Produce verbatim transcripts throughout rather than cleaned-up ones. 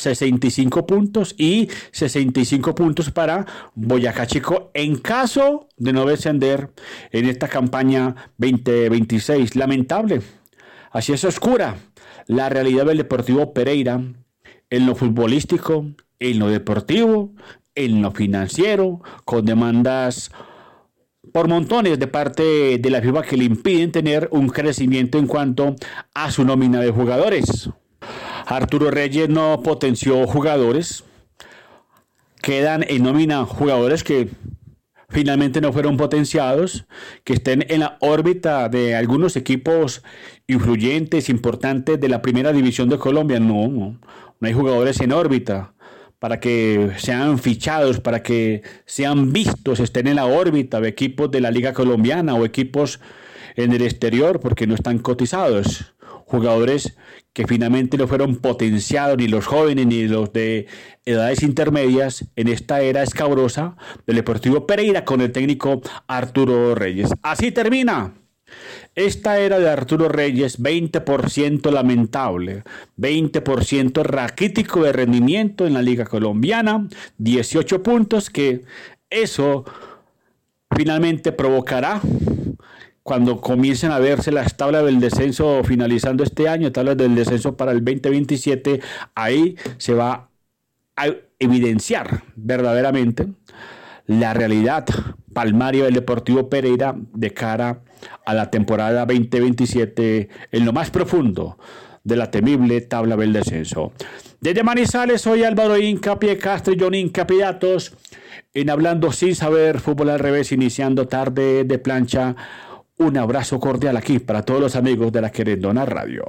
sesenta y cinco puntos y sesenta y cinco puntos para Boyacá Chico en caso de no descender en esta campaña veinte veintiséis. Lamentable, así es oscura la realidad del Deportivo Pereira en lo futbolístico, en lo deportivo, en lo financiero, con demandas por montones de parte de la FIFA que le impiden tener un crecimiento en cuanto a su nómina de jugadores. Arturo Reyes no potenció jugadores, quedan en nómina jugadores que finalmente no fueron potenciados, que estén en la órbita de algunos equipos influyentes, importantes de la primera división de Colombia. No, no, no hay jugadores en órbita para que sean fichados, para que sean vistos, estén en la órbita de equipos de la Liga Colombiana o equipos en el exterior, porque no están cotizados. Jugadores que finalmente no fueron potenciados, ni los jóvenes ni los de edades intermedias, en esta era escabrosa del Deportivo Pereira con el técnico Arturo Reyes. Así termina esta era de Arturo Reyes, veinte por ciento lamentable, veinte por ciento raquítico de rendimiento en la Liga Colombiana, dieciocho puntos, que eso finalmente provocará cuando comiencen a verse las tablas del descenso finalizando este año, tablas del descenso para el veinte veintisiete, ahí se va a evidenciar verdaderamente la realidad palmaria del Deportivo Pereira de cara a la temporada veinte veintisiete en lo más profundo de la temible tabla del descenso. Desde Manizales, soy Álvaro Inca, Pie Castro y John Inca Pidatos, en Hablando Sin Saber, Fútbol al Revés, iniciando tarde de plancha. Un abrazo cordial aquí para todos los amigos de la Querendona Radio.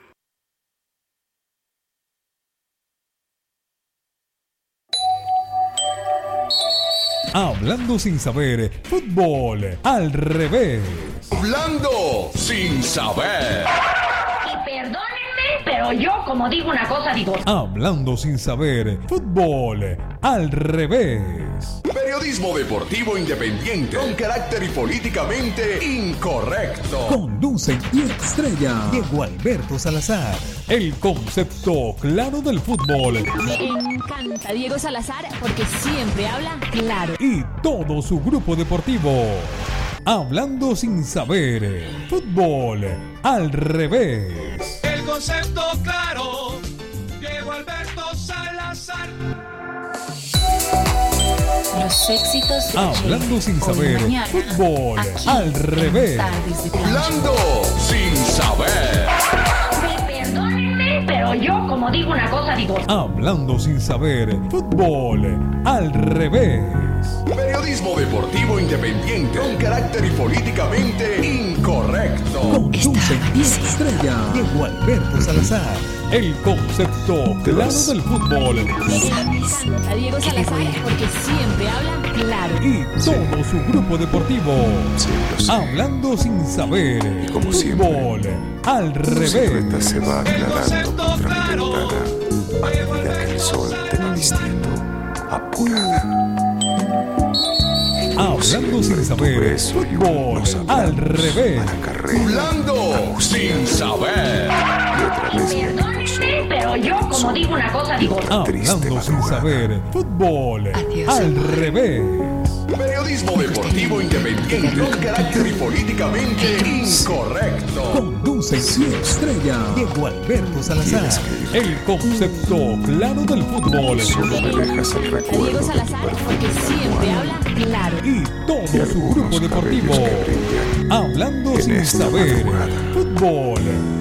Hablando Sin Saber, Fútbol al Revés. Hablando Sin Saber. Y perdónenme, pero yo como digo una cosa digo. Hablando Sin Saber, Fútbol al Revés. Periodismo deportivo independiente con carácter y políticamente incorrecto. Conducen y estrella Diego Alberto Salazar. El concepto claro del fútbol. Me encanta Diego Salazar porque siempre habla claro. Y todo su grupo deportivo. Hablando Sin Saber, Fútbol al Revés. El concepto claro, Diego Alberto Salazar. Los éxitos de Hablando Sin Saber, mañana, Fútbol al Revés. Hablando Sin Saber. Perdónenme, pero yo como digo una cosa digo. Hablando Sin Saber, Fútbol al Revés. Periodismo deportivo independiente con carácter y políticamente incorrecto. Conducen y estrella Diego Alberto Salazar. El concepto claro del fútbol. Me encanta Diego Salazar porque siempre habla claro. Y todo su grupo deportivo. Sí, lo sé. Hablando Sin Saber, Y como Fútbol al Tu Revés. silueta se va aclarando contra mi ventana a medida que el sol te va vistiendo a pura. Hablando Sin Saber, Fútbol al Revés. Hablando Sin Saber. Perdónenme, pero yo como digo una cosa digo. Hablando Sin Saber, Fútbol al Revés. Periodismo deportivo independiente con carácter y políticamente incorrecto. Conduce y estrella Diego Alberto Salazar. El concepto claro del fútbol. Solo me dejas el Diego recuerdo de tu Salazar porque perfume siempre aguado habla claro. Y todo y su grupo algunos deportivo. cabellos que brillan Hablando en Sin esta Saber, madrugada. Fútbol